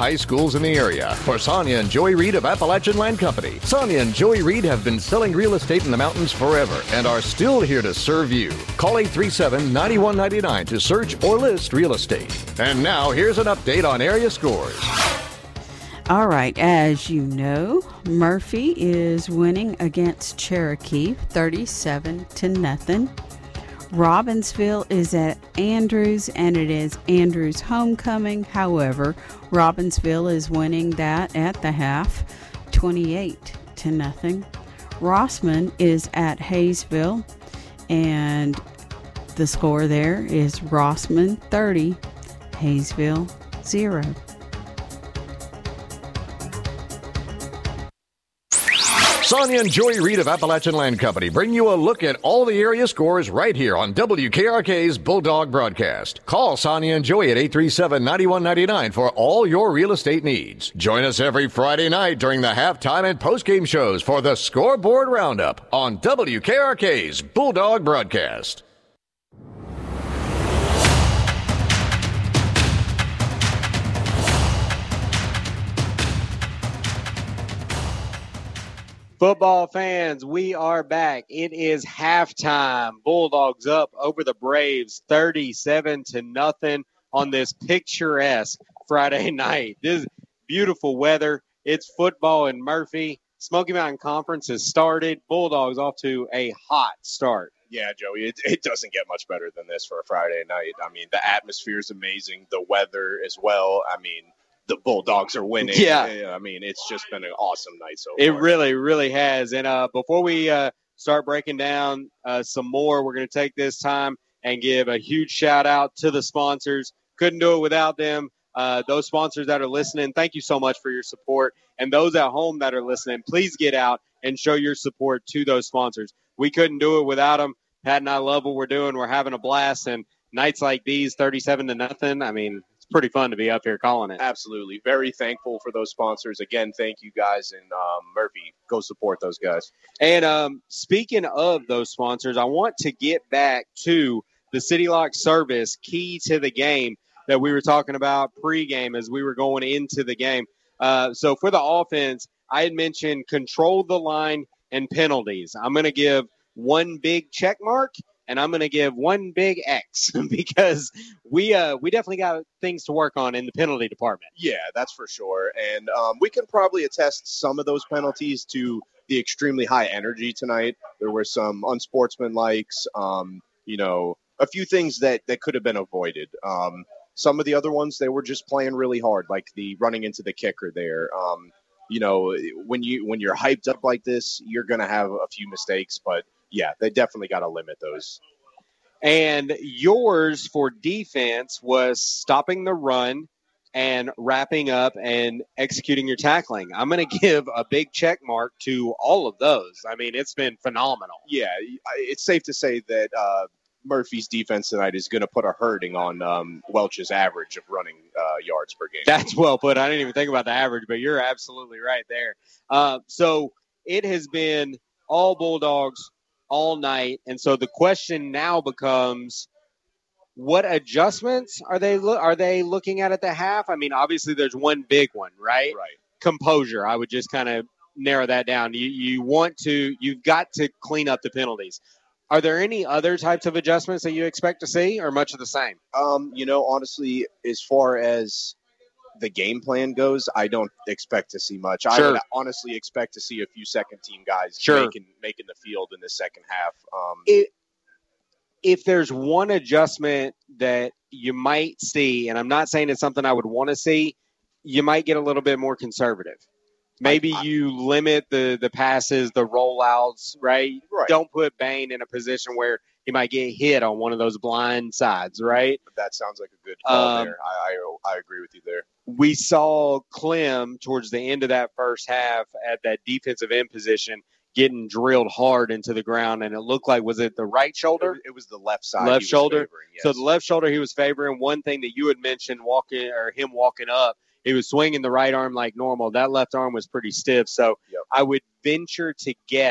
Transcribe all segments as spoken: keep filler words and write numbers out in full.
high schools in the area. For Sonia and Joey Reed of Appalachian Land Company. Sonia and Joey Reed have been selling real estate in the mountains forever and are still here to serve you. Call eight three seven, nine one nine nine to search or list real estate. And now here's an update on area scores. All right, as you know, Murphy is winning against Cherokee thirty-seven to nothing. Robbinsville is at Andrews, and it is Andrews' homecoming. However, Robbinsville is winning that at the half, twenty-eight to nothing. Rossman is at Hayesville, and the score there is Rossman thirty, Hayesville zero. Sonia and Joey Reed of Appalachian Land Company bring you a look at all the area scores right here on W K R K's Bulldog Broadcast. Call Sonia and Joey at eight three seven, nine one nine nine for all your real estate needs. Join us every Friday night during the halftime and postgame shows for the Scoreboard Roundup on W K R K's Bulldog Broadcast. Football fans, we are back. It is halftime. Bulldogs up over the Braves thirty-seven to nothing on this picturesque Friday night. This is beautiful weather. It's football in Murphy. Smoky Mountain Conference has started. Bulldogs off to a hot start. Yeah, Joey, it, it doesn't get much better than this for a Friday night. I mean, the atmosphere is amazing. The weather as well. I mean, the Bulldogs are winning. Yeah. I mean, it's just been an awesome night so It far. really, really has. And uh, before we uh, start breaking down uh, some more, we're going to take this time and give a huge shout out to the sponsors. Couldn't do it without them. Uh, those sponsors that are listening, thank you so much for your support. And those at home that are listening, please get out and show your support to those sponsors. We couldn't do it without them. Pat and I love what we're doing. We're having a blast. And nights like these, thirty-seven to nothing, I mean, pretty fun to be up here calling it. Absolutely. Very thankful for those sponsors. Again, thank you guys. And um, Murphy, go support those guys. And um, speaking of those sponsors, I want to get back to the City Lock service key to the game that we were talking about pregame as we were going into the game. Uh, so for the offense, I had mentioned control the line and penalties. I'm going to give one big check mark. And I'm going to give one big X because we uh, we definitely got things to work on in the penalty department. Yeah, that's for sure. And um, we can probably attest some of those penalties to the extremely high energy tonight. There were some unsportsmanlikes, um, you know, a few things that, that could have been avoided. Um, some of the other ones, they were just playing really hard, like the running into the kicker there. Um, you know, when, you, when you're hyped up like this, you're going to have a few mistakes, but yeah, they definitely got to limit those. And yours for defense was stopping the run and wrapping up and executing your tackling. I'm going to give a big check mark to all of those. I mean, it's been phenomenal. Yeah, it's safe to say that uh, Murphy's defense tonight is going to put a hurting on um, Welch's average of running uh, yards per game. That's well put. I didn't even think about the average, but you're absolutely right there. Uh, so it has been all Bulldogs all night. And so the question now becomes, what adjustments are they lo- are they looking at at the half? I mean, obviously there's one big one, right? Right. Composure. I would just kind of narrow that down. You you want to, you've got to clean up the penalties. Are there any other types of adjustments that you expect to see, or much of the same? Um, you know, honestly, as far as the game plan goes, I don't expect to see much. Sure. I would honestly expect to see a few second-team guys sure. making making the field in the second half. Um, it, if there's one adjustment that you might see, and I'm not saying it's something I would want to see, you might get a little bit more conservative. Maybe I, I, you limit the, the passes, the rollouts, right? right? Don't put Bain in a position where he might get hit on one of those blind sides, right? That sounds like a good call um, there. I, I I agree with you there. We saw Clem towards the end of that first half at that defensive end position getting drilled hard into the ground, and it looked like, was it the right shoulder? It was the left side. Left shoulder. Yes. So the left shoulder he was favoring. One thing that you had mentioned, walking or him walking up, he was swinging the right arm like normal. That left arm was pretty stiff. So yep. I would venture to guess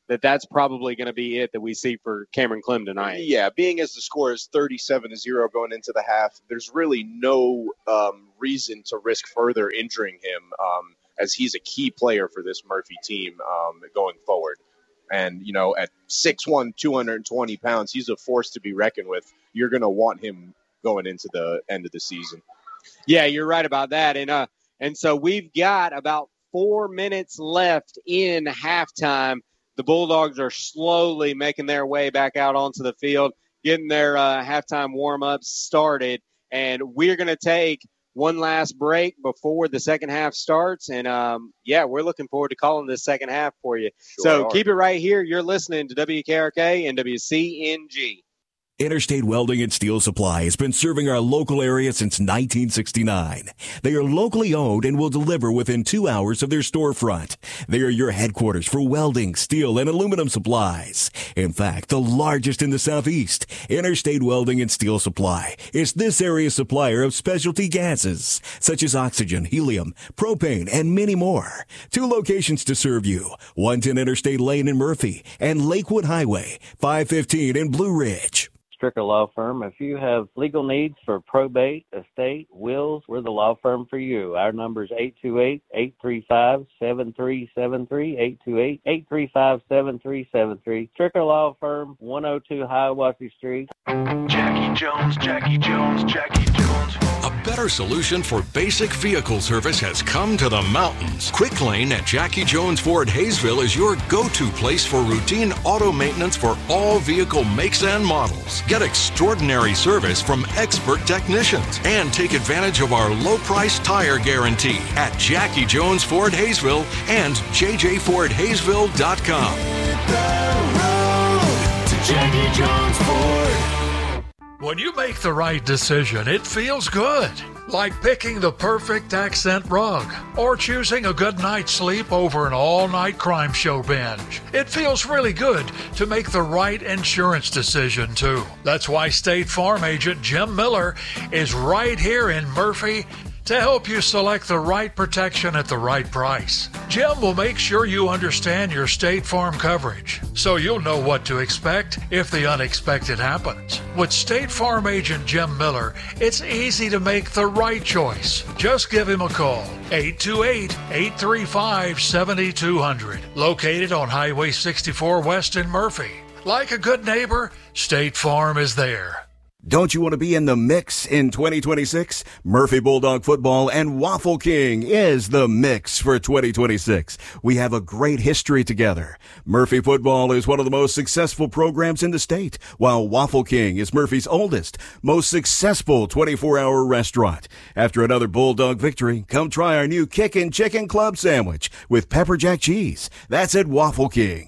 that that's probably going to be it that we see for Cameron Clem tonight. Yeah, being as the score is thirty-seven to zero going into the half, there's really no um, reason to risk further injuring him, um, as he's a key player for this Murphy team um, going forward. And, you know, at six one, two hundred twenty pounds, he's a force to be reckoned with. You're going to want him going into the end of the season. Yeah, you're right about that. And uh, and so we've got about four minutes left in halftime. The Bulldogs are slowly making their way back out onto the field, getting their uh, halftime warm-ups started. And we're going to take one last break before the second half starts. And, um, yeah, we're looking forward to calling this second half for you. Sure so are. Keep it right here. You're listening to W K R K and W C N G. Interstate Welding and Steel Supply has been serving our local area since nineteen sixty-nine. They are locally owned and will deliver within two hours of their storefront. They are your headquarters for welding, steel, and aluminum supplies. In fact, the largest in the Southeast, Interstate Welding and Steel Supply is this area's supplier of specialty gases, such as oxygen, helium, propane, and many more. Two locations to serve you, one ten Interstate Lane in Murphy and Lakewood Highway, five fifteen in Blue Ridge. Stricker Law Firm. If you have legal needs for probate, estate, wills, we're the law firm for you. Our number is eight two eight, eight three five, seven three seven three, eight two eight, eight three five, seven three seven three. Stricker Law Firm, one oh two Hiawassee Street. Jackie Jones, Jackie Jones, Jackie Jones. A better solution for basic vehicle service has come to the mountains. Quick Lane at Jackie Jones Ford Hayesville is your go-to place for routine auto maintenance for all vehicle makes and models. Get extraordinary service from expert technicians and take advantage of our low-price tire guarantee at Jackie Jones Ford Hayesville and j j ford hayesville dot com. Hit the road to Jackie Jones Ford. When you make the right decision, it feels good. Like picking the perfect accent rug or choosing a good night's sleep over an all-night crime show binge. It feels really good to make the right insurance decision, too. That's why State Farm agent Jim Miller is right here in Murphy to help you select the right protection at the right price. Jim will make sure you understand your State Farm coverage, so you'll know what to expect if the unexpected happens. With State Farm agent Jim Miller, it's easy to make the right choice. Just give him a call, eight two eight, eight three five, seven two zero zero, located on Highway sixty-four West in Murphy. Like a good neighbor, State Farm is there. Don't you want to be in the mix in twenty twenty-six? Murphy Bulldog Football and Waffle King is the mix for twenty twenty-six. We have a great history together. Murphy Football is one of the most successful programs in the state, while Waffle King is Murphy's oldest, most successful twenty-four hour restaurant. After another Bulldog victory, come try our new Kickin' Chicken Club Sandwich with pepper jack cheese. That's at Waffle King.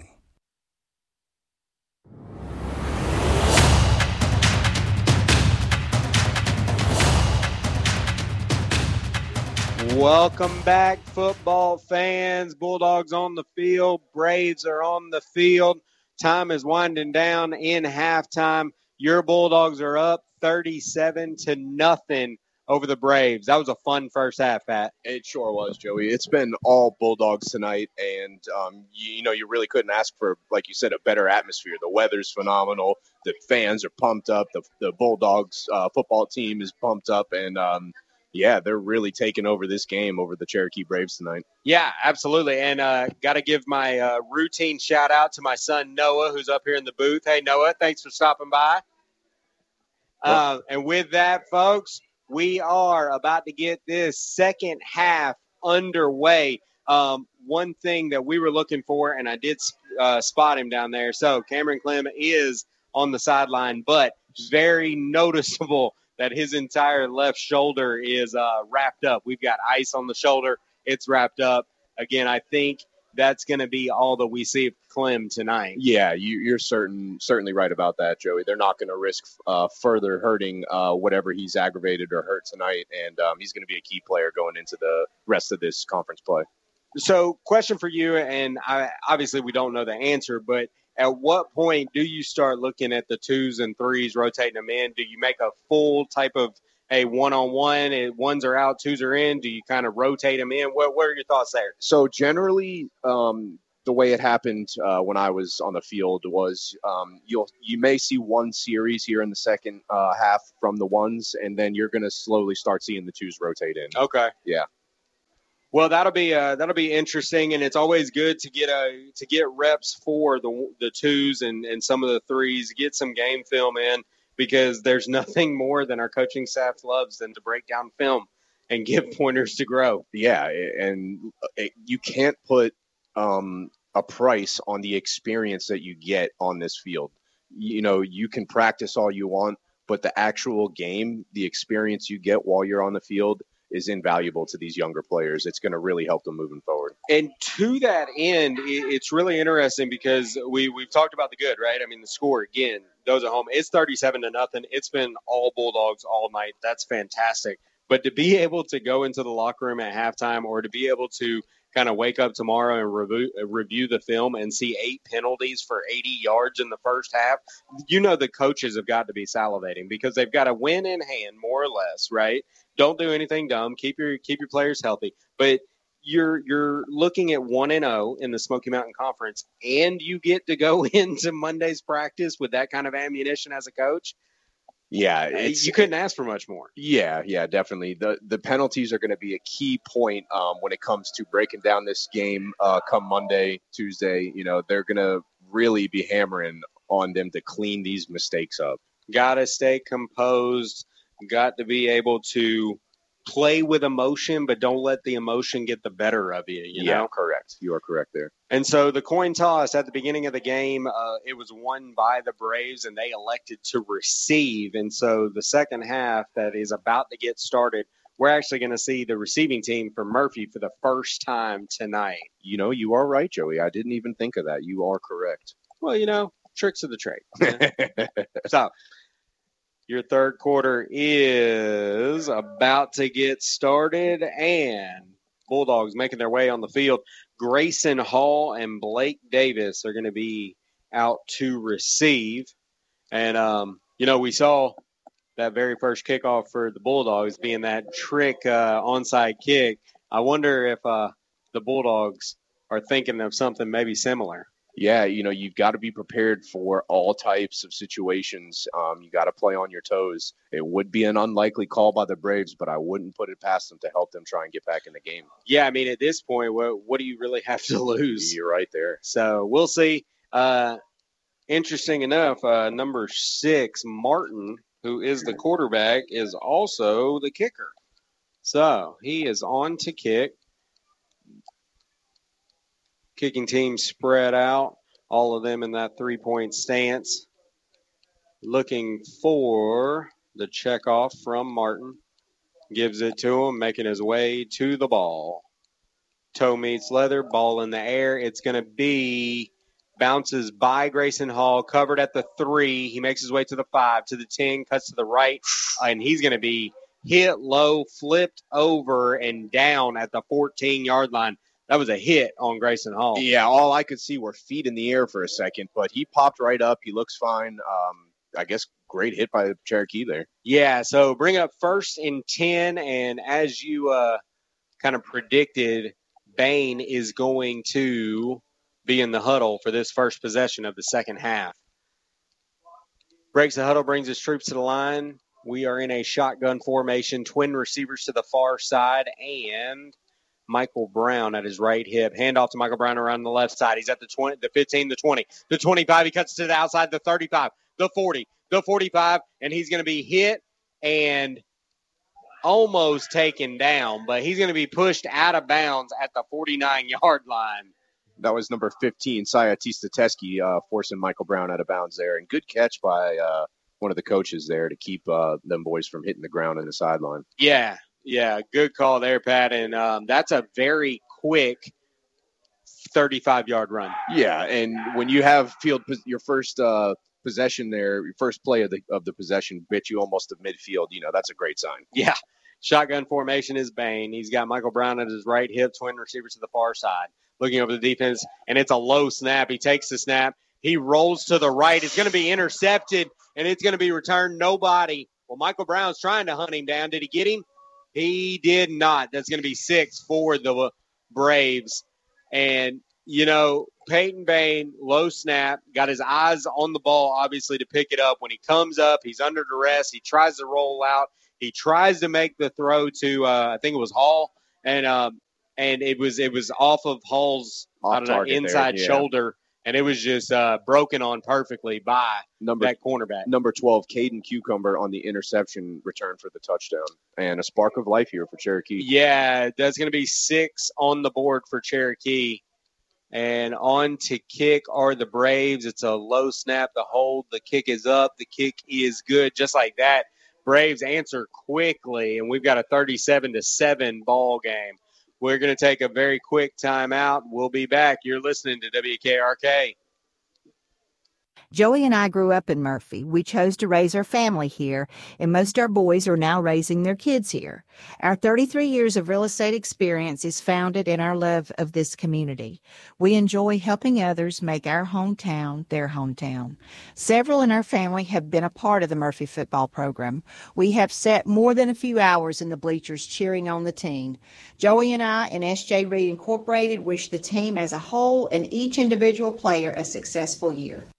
Welcome back, football fans. Bulldogs on the field. Braves are on the field. Time is winding down in halftime. Your Bulldogs are up thirty-seven to nothing over the Braves. That was a fun first half, Pat. It sure was, Joey. It's been all Bulldogs tonight, and um, you, you know you really couldn't ask for, like you said, a better atmosphere. The weather's phenomenal. The fans are pumped up. The, the Bulldogs uh, football team is pumped up, and um, yeah, they're really taking over this game over the Cherokee Braves tonight. Yeah, absolutely. And uh, got to give my uh, routine shout out to my son, Noah, who's up here in the booth. Hey, Noah, thanks for stopping by. Uh, and with that, folks, we are about to get this second half underway. Um, one thing that we were looking for, and I did uh, spot him down there. So Cameron Clem is on the sideline, but very noticeable that his entire left shoulder is uh, wrapped up. We've got ice on the shoulder. It's wrapped up. Again, I think that's going to be all that we see of Clem tonight. Yeah, you, you're certain certainly right about that, Joey. They're not going to risk uh, further hurting uh, whatever he's aggravated or hurt tonight, and um, he's going to be a key player going into the rest of this conference play. So, question for you, and I, obviously we don't know the answer, but at what point do you start looking at the twos and threes, rotating them in? Do you make a full type of a one-on-one, and ones are out, twos are in? Do you kind of rotate them in? What, what are your thoughts there? So generally, um, the way it happened uh, when I was on the field was um, you'll you may see one series here in the second uh, half from the ones, and then you're going to slowly start seeing the twos rotate in. Okay. Yeah. Well, that'll be uh, that'll be interesting, and it's always good to get a to get reps for the the twos and, and some of the threes, get some game film in, because there's nothing more than our coaching staff loves than to break down film and give pointers to grow. Yeah, and you can't put um, a price on the experience that you get on this field. You know, you can practice all you want, but the actual game, the experience you get while you're on the field is invaluable to these younger players. It's going to really help them moving forward. And to that end, it's really interesting because we, we've talked about the good, right? I mean, the score, again, goes at home. It's thirty-seven to nothing. It's been all Bulldogs all night. That's fantastic. But to be able to go into the locker room at halftime, or to be able to kind of wake up tomorrow and review, review the film and see eight penalties for eighty yards in the first half, you know the coaches have got to be salivating, because they've got a win in hand, more or less, right? Don't do anything dumb. Keep your keep your players healthy. But you're you're looking at one and oh in the Smoky Mountain Conference, and you get to go into Monday's practice with that kind of ammunition as a coach. Yeah, it's, you couldn't ask for much more. Yeah, yeah, definitely. The the penalties are going to be a key point um, when it comes to breaking down this game uh, come Monday, Tuesday. You know, they're going to really be hammering on them to clean these mistakes up. Got to stay composed. Got to be able to play with emotion, but don't let the emotion get the better of you. You yeah, know? Correct. You are correct there. And so the coin toss at the beginning of the game, uh, it was won by the Braves, and they elected to receive. And so the second half that is about to get started, we're actually going to see the receiving team for Murphy for the first time tonight. You know, you are right, Joey. I didn't even think of that. You are correct. Well, you know, tricks of the trade. So your third quarter is about to get started, and Bulldogs making their way on the field. Grayson Hall and Blake Davis are going to be out to receive. And, um, you know, we saw that very first kickoff for the Bulldogs being that trick uh, onside kick. I wonder if uh, the Bulldogs are thinking of something maybe similar. Yeah, you know, you've got to be prepared for all types of situations. Um, you got to play on your toes. It would be an unlikely call by the Braves, but I wouldn't put it past them to help them try and get back in the game. Yeah, I mean, at this point, what, what do you really have to lose? You're right there. So we'll see. Uh, interesting enough, uh, number six, Martin, who is the quarterback, is also the kicker. So he is on to kick. Kicking team spread out, all of them in that three-point stance. Looking for the checkoff from Martin. Gives it to him, making his way to the ball. Toe meets leather, ball in the air. It's going to be, bounces by Grayson Hall, covered at the three. He makes his way to the five, to the ten, cuts to the right, and he's going to be hit low, flipped over, and down at the fourteen-yard line. That was a hit on Grayson Hall. Yeah, all I could see were feet in the air for a second, but he popped right up. He looks fine. Um, I guess great hit by Cherokee there. Yeah, so bring up first and ten, and as you uh, kind of predicted, Bain is going to be in the huddle for this first possession of the second half. Breaks the huddle, brings his troops to the line. We are in a shotgun formation, twin receivers to the far side, and Michael Brown at his right hip. Handoff to Michael Brown around the left side. He's at the twenty, the fifteen, the twenty, the twenty-five. He cuts to the outside, the thirty-five, the forty, the forty-five, and he's going to be hit and almost taken down, but he's going to be pushed out of bounds at the forty-nine-yard line. That was number fifteen, Sayatista Teske, uh, forcing Michael Brown out of bounds there. And good catch by uh, one of the coaches there to keep uh, them boys from hitting the ground in the sideline. Yeah. Yeah, good call there, Pat. And um, that's a very quick thirty-five-yard run. Yeah, and when you have field your first uh, possession there, your first play of the of the possession bit you almost to midfield, you know, that's a great sign. Yeah. Shotgun formation is Bain. He's got Michael Brown at his right hip, twin receivers to the far side. Looking over the defense, and it's a low snap. He takes the snap. He rolls to the right. It's going to be intercepted, and it's going to be returned. Nobody. Well, Michael Brown's trying to hunt him down. Did he get him? He did not. That's going to be six for the Braves. And, you know, Peyton Bain, low snap, got his eyes on the ball, obviously, to pick it up. When he comes up, he's under duress. He tries to roll out. He tries to make the throw to, uh, I think it was Hall, and um, and it was it was off of Hall's I don't know, inside there, yeah. shoulder, and it was just uh, broken on perfectly by number, that cornerback. Number twelve, Caden Cucumber on the interception return for the touchdown. And a spark of life here for Cherokee. Yeah, that's going to be six on the board for Cherokee. And on to kick are the Braves. It's a low snap, the hold. The kick is up. The kick is good. Just like that, Braves answer quickly, and we've got a thirty-seven to seven ball game. We're going to take a very quick timeout. We'll be back. You're listening to W K R K. Joey and I grew up in Murphy. We chose to raise our family here, and most of our boys are now raising their kids here. Our thirty-three years of real estate experience is founded in our love of this community. We enjoy helping others make our hometown their hometown. Several in our family have been a part of the Murphy football program. We have sat more than a few hours in the bleachers cheering on the team. Joey and I and S J Reed Incorporated wish the team as a whole and each individual player a successful year.